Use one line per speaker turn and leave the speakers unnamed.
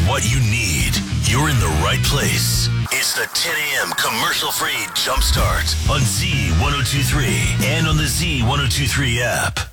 what you need, you're in the right place. It's the 10 a.m. commercial-free Jumpstart on Z1023 and on the Z1023 app.